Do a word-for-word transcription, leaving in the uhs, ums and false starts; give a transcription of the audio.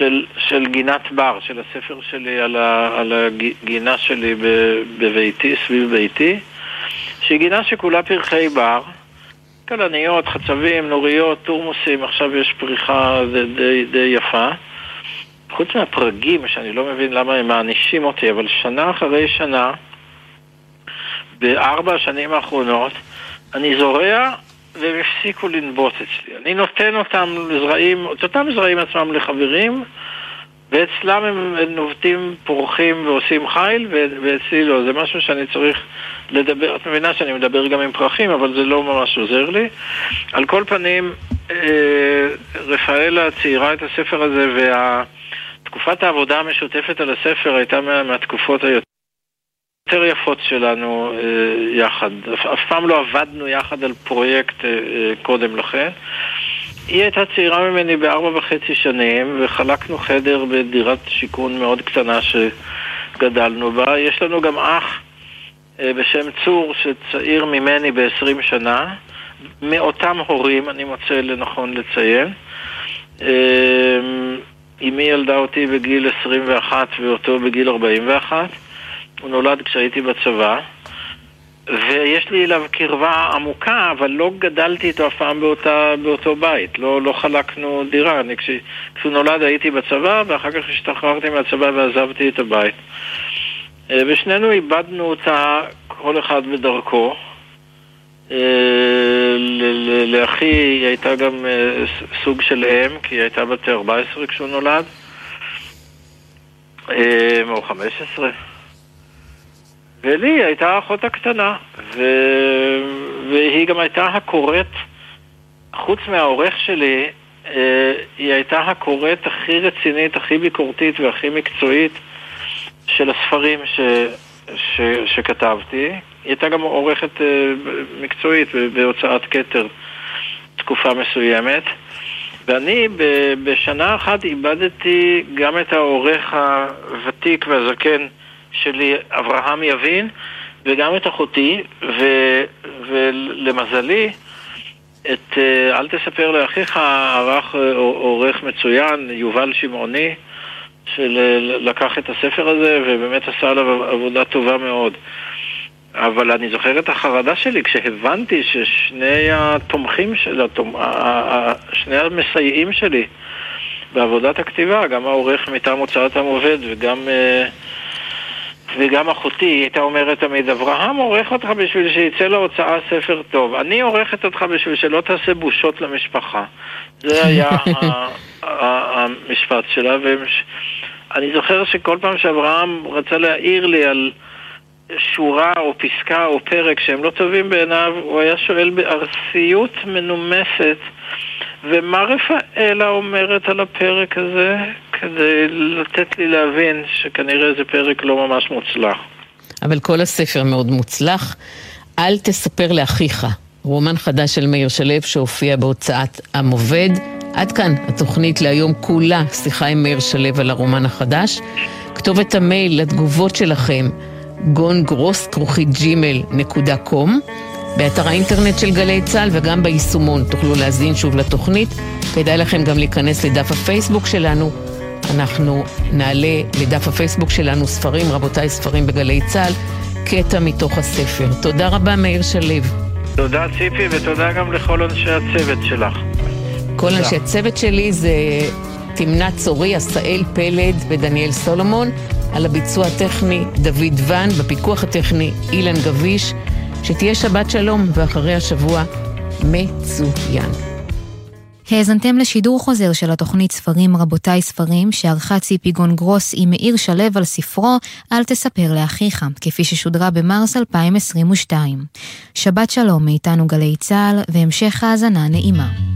של, של גינת בר, של הספר שלי על, ה, על הגינה שלי בביתי, סביב ביתי, שהיא גינה שכולה פרחי בר, כלניות, חצבים, נוריות, טורמוסים, עכשיו יש פריחה די, די, די יפה. חוץ מהפרגים, שאני לא מבין למה הם מענישים אותי, אבל שנה אחרי שנה, בארבע השנים האחרונות, אני זורע והם הפסיקו לנבוט אצלי. אני נותן אותם לזרעים, את אותם זרעים עצמם לחברים, ואצלם הם נובטים, פורחים ועושים חיל, ואצלי לא. זה משהו שאני צריך לדבר, את מבינה שאני מדבר גם עם פרחים, אבל זה לא ממש עוזר לי. על כל פנים, רפאלה ציירה את הספר הזה, והתקופת העבודה המשותפת על הספר הייתה מה, מהתקופות היותר יותר יפות שלנו אה, יחד. אף, אף פעם לא עבדנו יחד על פרויקט אה, אה, קודם לכן. היא הייתה צעירה ממני בארבע וחצי שנים, וחלקנו חדר בדירת שיקון מאוד קטנה שגדלנו בה. יש לנו גם אח אה, בשם צור, שצעיר ממני ב-עשרים שנה, מאותם הורים, אני מוצא לנכון לציין. אה, אמי ילדה אותי בגיל עשרים ואחת ואותו בגיל ארבעים ואחת. הוא נולד כשהייתי בצבא, ויש לי אליו קרבה עמוקה, אבל לא גדלתי איתו אף פעם באותה, באותו בית, לא, לא חלקנו דירה. אני, כש, כשהוא נולד הייתי בצבא, ואחר כך השתחררתי מהצבא ועזבתי את הבית. ושנינו איבדנו אותה, כל אחד בדרכו. לאחי היא הייתה גם סוג של אם, כי היא הייתה בת ארבע עשרה כשהוא נולד, או חמש עשרה. ולי הייתה האחות הקטנה, ו... והיא גם הייתה הקוראת, חוץ מהעורך שלי, היא הייתה הקוראת הכי רצינית, הכי ביקורתית והכי מקצועית של הספרים ש... ש... שכתבתי. היא הייתה גם עורכת מקצועית בהוצאת כתר תקופה מסוימת, ואני ב... בשנה אחת איבדתי גם את העורך הוותיק והזקן שלי, אברהם יבין, וגם את אחותי, ו... ולמזלי, את אל תספר לאחיך, ערך עורך מצוין, יובל שמעוני, שלקח את הספר הזה, ובאמת עשה עליו עבודה טובה מאוד. אבל אני זוכר את החרדה שלי, כשהבנתי ששני התומכים של התומ... שני המסייעים שלי בעבודת הכתיבה, גם העורך מטעם הוצאת המובד, וגם... וגם אחותי, היא הייתה אומרת תמיד, אברהם עורך אותך בשביל שיצא להוצאה ספר טוב. אני עורכת אותך בשביל שלא תעשה בושות למשפחה. זה היה המשפט שלה. ואני זוכר שכל פעם שאברהם רצה להעיר לי על שורה או פסקה או פרק שהם לא טובים בעיניו, הוא היה שואל בארסיות מנומסת, ומה רפאלה אומרת על הפרק הזה, כדי לתת לי להבין שכנראה זה פרק לא ממש מוצלח. אבל כל הספר מאוד מוצלח. אל תספר לאחיך, רומן חדש של מאיר שלו שהופיע בהוצאת המובד. עד כאן התוכנית להיום כולה, שיחה עם מאיר שלו על הרומן החדש. כתובת המייל לתגובות שלכם, גון גרוס כרוכית ג'ימייל נקודה קום. באתר האינטרנט של גלי צהל וגם ביישומון תוכלו להזין שוב לתוכנית. כדאי לכם גם להיכנס לדף הפייסבוק שלנו. אנחנו נעלה לדף הפייסבוק שלנו ספרים, רבותיי, ספרים בגלי צהל, קטע מתוך הספר. תודה רבה מאיר שלו. תודה ציפי, ותודה גם לכל אנשי הצוות שלך. כל תודה. אנשי הצוות שלי זה תמנת צורי, עשאל פלד ודניאל סולומון, על הביצוע הטכני דוד ון, בפיקוח הטכני אילן גביש. שתהיה שבת שלום, ואחרי השבוע מצוין. האזנתם לשידור חוזר של התוכנית ספרים רבותיי ספרים, שערכה ציפי גון גרוס עם מאיר שלו על ספרו אל תספר לאחיך, כפי ששודרה במרס אלפיים עשרים ושתיים. שבת שלום מאיתנו גלי צהל, והמשך האזנה נעימה.